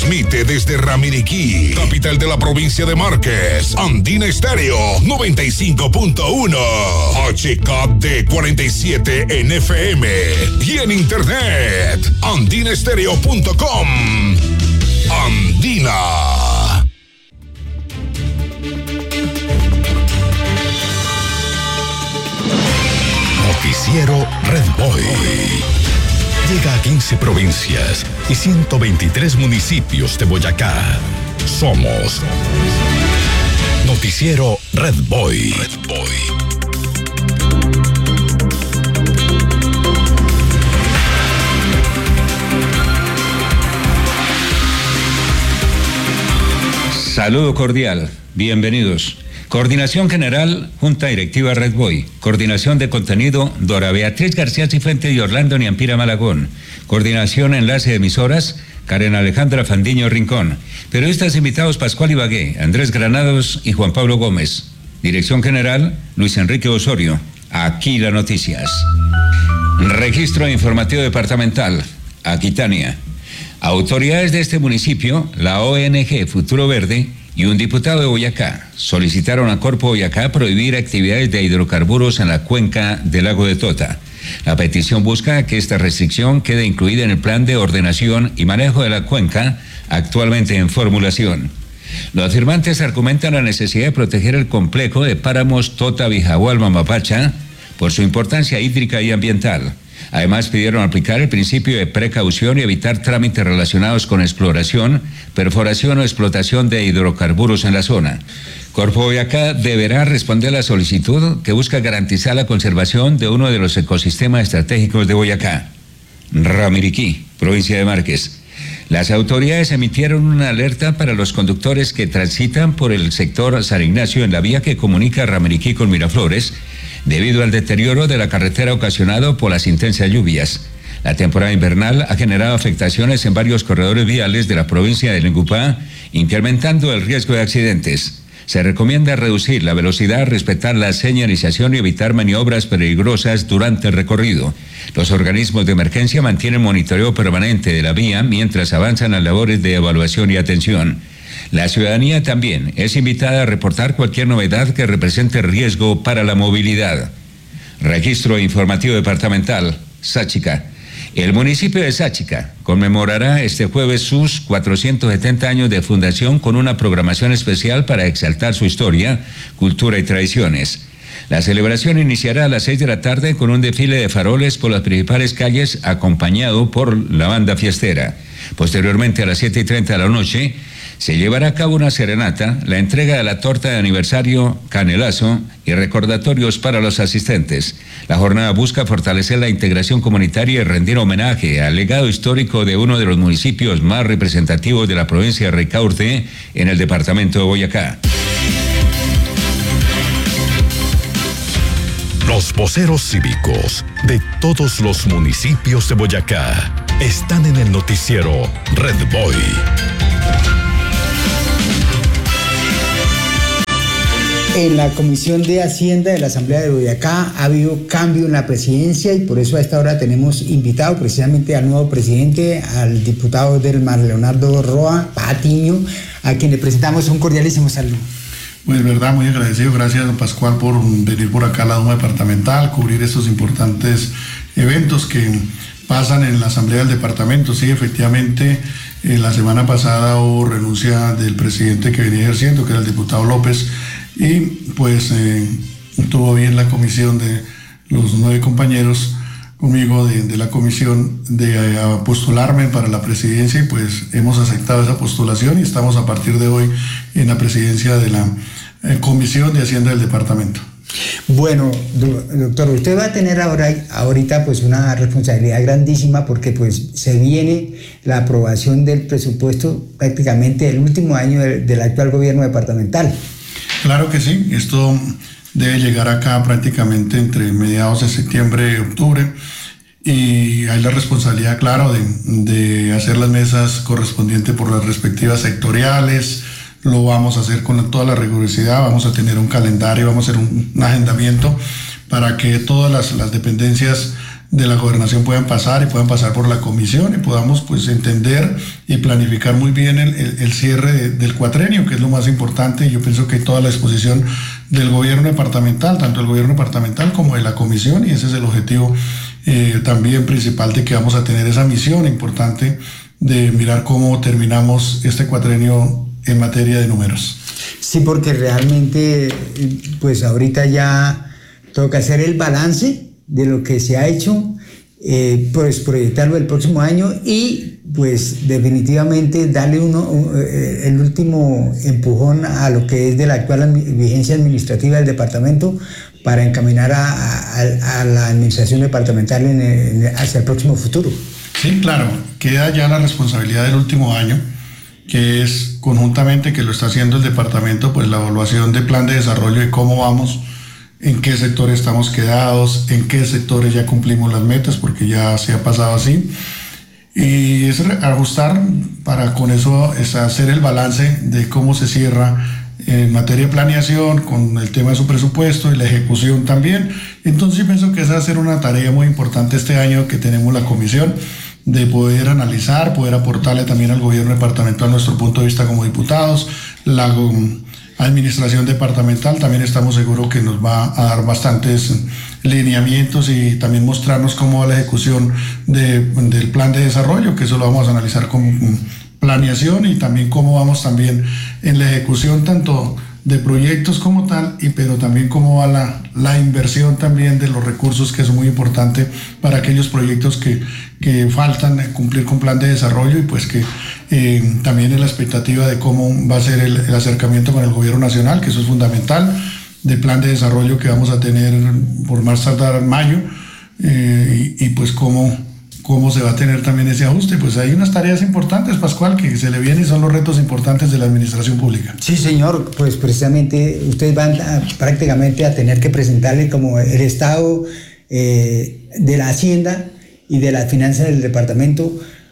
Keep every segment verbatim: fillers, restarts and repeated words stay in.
Transmite desde Ramiriquí, capital de la provincia de Márquez, Andina Estéreo noventa y cinco punto uno, H K D cuarenta y siete en F M y en internet, andina estéreo punto com. Andina. Noticiero Red Boy. Llega a quince provincias y ciento veintitrés municipios de Boyacá. Somos Noticiero Red Boy. Red Boy. Saludo cordial, bienvenidos. Coordinación General, Junta Directiva Red Boy. Coordinación de Contenido, Dora Beatriz García Cifuente y Orlando Niampira Malagón. Coordinación Enlace de Emisoras, Karen Alejandra Fandiño Rincón. Periodistas invitados Pascual Ibagué, Andrés Granados y Juan Pablo Gómez. Dirección General, Luis Enrique Osorio. Aquí las noticias. Registro Informativo Departamental, Aquitania. Autoridades de este municipio, la O N G Futuro Verde y un diputado de Boyacá solicitaron a Corpo Boyacá prohibir actividades de hidrocarburos en la cuenca del lago de Tota. La petición busca que esta restricción quede incluida en el plan de ordenación y manejo de la cuenca actualmente en formulación. Los firmantes argumentan la necesidad de proteger el complejo de páramos Tota, Bijahual, Mamapacha por su importancia hídrica y ambiental. Además, pidieron aplicar el principio de precaución y evitar trámites relacionados con exploración, perforación o explotación de hidrocarburos en la zona. Corpo Boyacá deberá responder a la solicitud que busca garantizar la conservación de uno de los ecosistemas estratégicos de Boyacá. Ramiriquí, provincia de Márquez. Las autoridades emitieron una alerta para los conductores que transitan por el sector San Ignacio en la vía que comunica Ramiriquí con Miraflores, debido al deterioro de la carretera ocasionado por las intensas lluvias. La temporada invernal ha generado afectaciones en varios corredores viales de la provincia de Lengupá, incrementando el riesgo de accidentes. Se recomienda reducir la velocidad, respetar la señalización y evitar maniobras peligrosas durante el recorrido. Los organismos de emergencia mantienen monitoreo permanente de la vía mientras avanzan las labores de evaluación y atención. La ciudadanía también es invitada a reportar cualquier novedad que represente riesgo para la movilidad. Registro Informativo Departamental, Sáchica. El municipio de Sáchica conmemorará este jueves sus cuatrocientos setenta años de fundación con una programación especial para exaltar su historia, cultura y tradiciones. La celebración iniciará a las seis de la tarde con un desfile de faroles por las principales calles acompañado por la banda fiestera. Posteriormente, a las siete y treinta de la noche, se llevará a cabo una serenata, la entrega de la torta de aniversario, canelazo y recordatorios para los asistentes. La jornada busca fortalecer la integración comunitaria y rendir homenaje al legado histórico de uno de los municipios más representativos de la provincia de Ricaurte en el departamento de Boyacá. Los voceros cívicos de todos los municipios de Boyacá están en el noticiero Red Boy. En la Comisión de Hacienda de la Asamblea de Boyacá ha habido cambio en la presidencia y por eso a esta hora tenemos invitado precisamente al nuevo presidente, al diputado del Mar Leonardo Roa Patiño, a quien le presentamos un cordialísimo saludo. Pues verdad, muy agradecido, gracias don Pascual por venir por acá a la Duma Departamental, cubrir estos importantes eventos que pasan en la Asamblea del Departamento. Sí, efectivamente, eh, la semana pasada hubo renuncia del presidente que venía ejerciendo, que era el diputado López, y pues eh, estuvo bien la comisión de los nueve compañeros conmigo de, de la comisión de eh, postularme para la presidencia y pues hemos aceptado esa postulación y estamos a partir de hoy en la presidencia de la eh, Comisión de Hacienda del Departamento. Bueno, doctor, usted va a tener ahora, ahorita pues una responsabilidad grandísima porque pues se viene la aprobación del presupuesto prácticamente el último año del, del actual gobierno departamental. Claro que sí, esto debe llegar acá prácticamente entre mediados de septiembre y octubre y hay la responsabilidad, claro, de, de hacer las mesas correspondientes por las respectivas sectoriales. Lo vamos a hacer con toda la rigurosidad, vamos a tener un calendario, vamos a hacer un, un agendamiento para que todas las, las dependencias de la gobernación puedan pasar y puedan pasar por la comisión y podamos pues entender y planificar muy bien el, el, el cierre de, del cuatrenio, que es lo más importante. Yo pienso que toda la exposición del gobierno departamental, tanto el gobierno departamental como de la comisión, y ese es el objetivo eh, también principal de que vamos a tener esa misión importante de mirar cómo terminamos este cuatrenio en materia de números. Sí, porque realmente pues ahorita ya toca hacer el balance de lo que se ha hecho, eh, pues proyectarlo el próximo año y pues definitivamente darle uno eh, el último empujón a lo que es de la actual vigencia administrativa del departamento para encaminar a, a, a la administración departamental en el, en, hacia el próximo futuro. Sí, claro, queda ya la responsabilidad del último año, que es conjuntamente que lo está haciendo el departamento, pues la evaluación del plan de desarrollo y cómo vamos, en qué sectores estamos quedados, en qué sectores ya cumplimos las metas, porque ya se ha pasado así. Y es ajustar para con eso es hacer el balance de cómo se cierra en materia de planeación, con el tema de su presupuesto y la ejecución también. Entonces yo pienso que esa va a ser una tarea muy importante este año que tenemos la comisión, de poder analizar, poder aportarle también al gobierno departamental nuestro punto de vista como diputados. La um, administración departamental también estamos seguros que nos va a dar bastantes lineamientos y también mostrarnos cómo va la ejecución de, del plan de desarrollo, que eso lo vamos a analizar con um, planeación, y también cómo vamos también en la ejecución tanto de proyectos como tal, y pero también cómo va la, la inversión también de los recursos, que es muy importante para aquellos proyectos que, que faltan cumplir con plan de desarrollo, y pues que eh, también es la expectativa de cómo va a ser el, el acercamiento con el gobierno nacional, que eso es fundamental, de plan de desarrollo que vamos a tener por más tardar en mayo, eh, y, y pues cómo cómo se va a tener también ese ajuste. Pues hay unas tareas importantes, Pascual, que se le vienen y son los retos importantes de la administración pública. Sí, señor, pues precisamente ustedes van a, prácticamente a tener que presentarle como el estado eh, de la hacienda y de las finanzas del departamento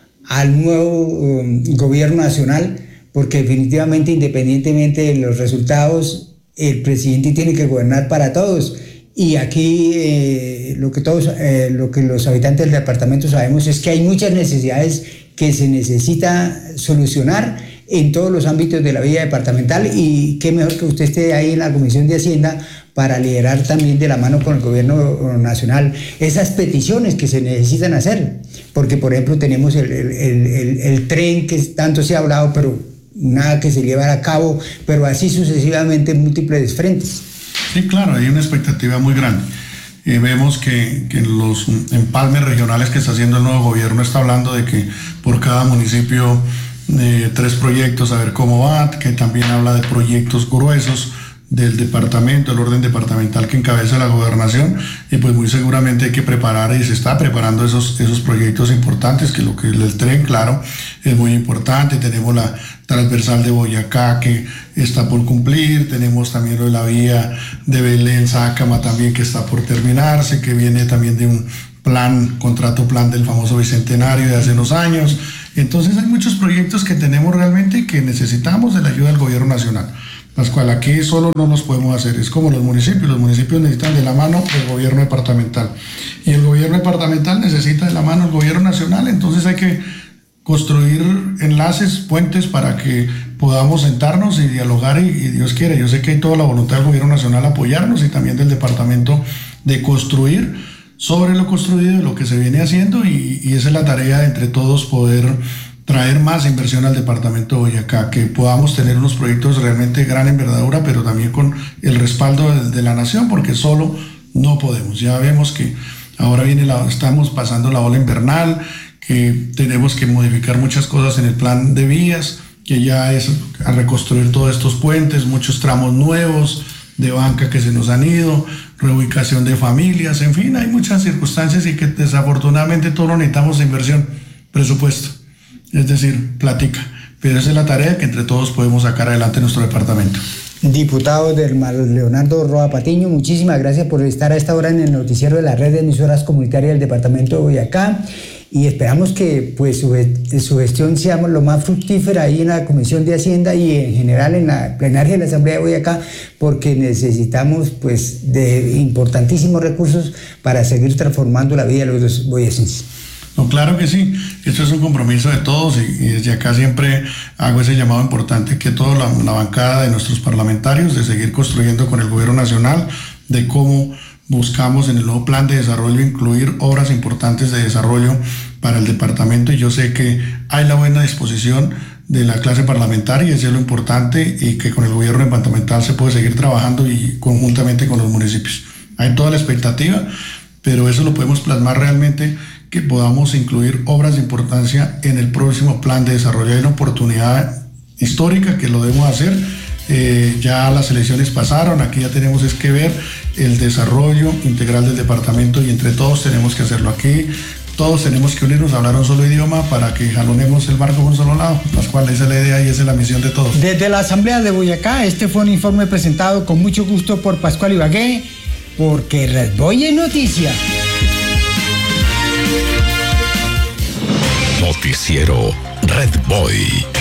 al nuevo um, gobierno nacional, porque definitivamente, independientemente de los resultados, el presidente tiene que gobernar para todos. Y aquí eh, lo que todos, eh, lo que los habitantes del departamento sabemos es que hay muchas necesidades que se necesita solucionar en todos los ámbitos de la vida departamental, y qué mejor que usted esté ahí en la Comisión de Hacienda para liderar también de la mano con el gobierno nacional esas peticiones que se necesitan hacer, porque por ejemplo tenemos el, el, el, el, el tren que tanto se ha hablado, pero nada que se lleva a cabo, pero así sucesivamente en múltiples frentes. Sí, claro, hay una expectativa muy grande. Eh, vemos que, que en los empalmes regionales que está haciendo el nuevo gobierno está hablando de que por cada municipio eh, tres proyectos, a ver cómo va, que también habla de proyectos gruesos del departamento, el orden departamental que encabeza la gobernación, y pues muy seguramente hay que preparar, y se está preparando esos, esos proyectos importantes, que lo que es el tren, claro, es muy importante. Tenemos la transversal de Boyacá que está por cumplir, tenemos también lo de la vía de Belén-Sácama también que está por terminarse, que viene también de un plan, contrato plan del famoso Bicentenario de hace unos años. Entonces hay muchos proyectos que tenemos realmente y que necesitamos de la ayuda del gobierno nacional. Pascual, aquí solo no nos podemos hacer, es como los municipios, los municipios necesitan de la mano el gobierno departamental, y el gobierno departamental necesita de la mano el gobierno nacional. Entonces hay que construir enlaces, puentes para que podamos sentarnos y dialogar, y, y Dios quiere, yo sé que hay toda la voluntad del gobierno nacional apoyarnos y también del departamento de construir sobre lo construido y lo que se viene haciendo, y, y esa es la tarea de entre todos, poder traer más inversión al departamento de Boyacá, que podamos tener unos proyectos realmente gran envergadura, pero también con el respaldo de, de la nación, porque solo no podemos. Ya vemos que ahora viene la, estamos pasando la ola invernal, que tenemos que modificar muchas cosas en el plan de vías, que ya es a reconstruir todos estos puentes, muchos tramos nuevos de banca que se nos han ido, reubicación de familias, en fin, hay muchas circunstancias, y que desafortunadamente todos necesitamos inversión, presupuesto. Es decir, platica. Pero esa es la tarea que entre todos podemos sacar adelante nuestro departamento. Diputado del Leonardo Roa Patiño, muchísimas gracias por estar a esta hora en el noticiero de la red de emisoras comunitarias del departamento de Boyacá. y esperamos que pues su, su gestión sea lo más fructífera ahí en la Comisión de Hacienda y en general en la plenaria de la Asamblea de Boyacá, porque necesitamos pues de importantísimos recursos para seguir transformando la vida de los boyacenses. No, claro que sí, esto es un compromiso de todos y, y desde acá siempre hago ese llamado importante que toda la, la bancada de nuestros parlamentarios de seguir construyendo con el gobierno nacional, de cómo buscamos en el nuevo plan de desarrollo incluir obras importantes de desarrollo para el departamento, y yo sé que hay la buena disposición de la clase parlamentaria y eso es lo importante, y que con el gobierno departamental se puede seguir trabajando y conjuntamente con los municipios. Hay toda la expectativa, pero eso lo podemos plasmar realmente, que podamos incluir obras de importancia en el próximo plan de desarrollo. Hay una oportunidad histórica que lo debemos hacer. Eh, ya las elecciones pasaron, aquí ya tenemos es que ver el desarrollo integral del departamento y entre todos tenemos que hacerlo. Aquí todos tenemos que unirnos a hablar un solo idioma para que jalonemos el barco por un solo lado, Pascual, esa es la idea y esa es la misión de todos. Desde la Asamblea de Boyacá, este fue un informe presentado con mucho gusto por Pascual Ibagué, porque Red Boy es noticia. Noticiero Red Boy.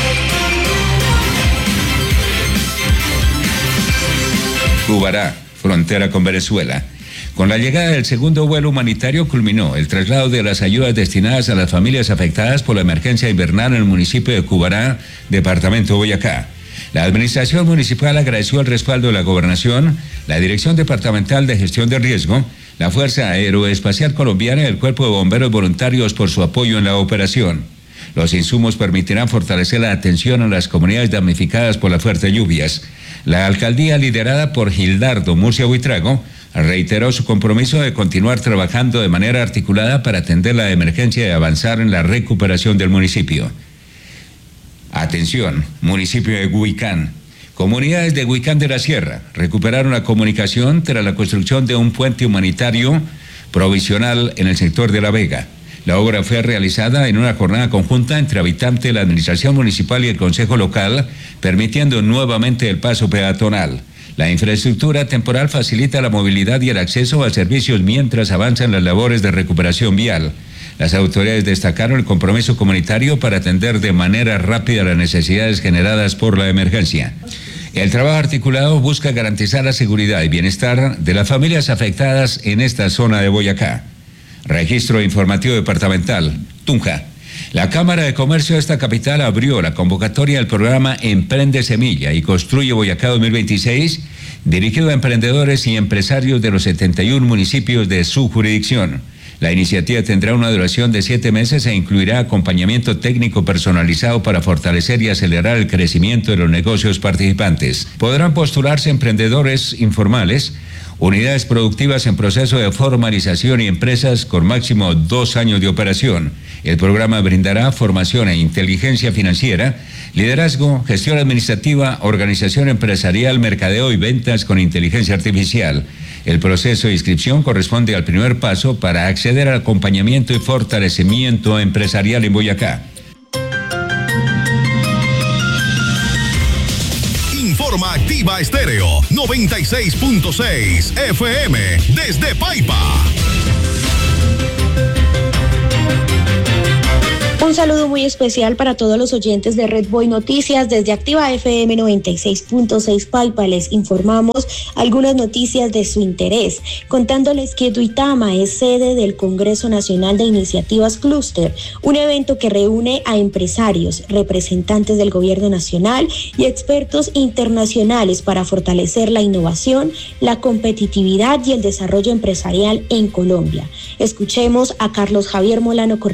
Cubará, frontera con Venezuela. Con la llegada del segundo vuelo humanitario culminó el traslado de las ayudas destinadas a las familias afectadas por la emergencia invernal en el municipio de Cubará, departamento de Boyacá. La administración municipal agradeció el respaldo de la gobernación, la Dirección Departamental de Gestión de Riesgo, la Fuerza Aeroespacial Colombiana y el Cuerpo de Bomberos Voluntarios por su apoyo en la operación. Los insumos permitirán fortalecer la atención a las comunidades damnificadas por las fuertes lluvias. La alcaldía, liderada por Gildardo Murcia Buitrago, reiteró su compromiso de continuar trabajando de manera articulada para atender la emergencia y avanzar en la recuperación del municipio. Atención, municipio de Huicán. Comunidades de Huicán de la Sierra recuperaron la comunicación tras la construcción de un puente humanitario provisional en el sector de La Vega. La obra fue realizada en una jornada conjunta entre habitantes de la administración municipal y el consejo local, permitiendo nuevamente el paso peatonal. La infraestructura temporal facilita la movilidad y el acceso a servicios mientras avanzan las labores de recuperación vial. Las autoridades destacaron el compromiso comunitario para atender de manera rápida las necesidades generadas por la emergencia. El trabajo articulado busca garantizar la seguridad y bienestar de las familias afectadas en esta zona de Boyacá. Registro informativo departamental, Tunja. La Cámara de Comercio de esta capital abrió la convocatoria del programa Emprende Semilla y Construye Boyacá dos mil veintiséis, dirigido a emprendedores y empresarios de los setenta y uno municipios de su jurisdicción. La iniciativa tendrá una duración de siete meses e incluirá acompañamiento técnico personalizado para fortalecer y acelerar el crecimiento de los negocios participantes. Podrán postularse emprendedores informales, unidades productivas en proceso de formalización y empresas con máximo dos años de operación. El programa brindará formación e inteligencia financiera, liderazgo, gestión administrativa, organización empresarial, mercadeo y ventas con inteligencia artificial. El proceso de inscripción corresponde al primer paso para acceder al acompañamiento y fortalecimiento empresarial en Boyacá. Informa Activa Estéreo noventa y seis punto seis F M desde Paipa. Un saludo muy especial para todos los oyentes de Red Boy Noticias. Desde Activa F M noventa y seis punto seis Paipa les informamos algunas noticias de su interés, contándoles que Duitama es sede del Congreso Nacional de Iniciativas Clúster, un evento que reúne a empresarios, representantes del gobierno nacional y expertos internacionales para fortalecer la innovación, la competitividad y el desarrollo empresarial en Colombia. Escuchemos a Carlos Javier Molano.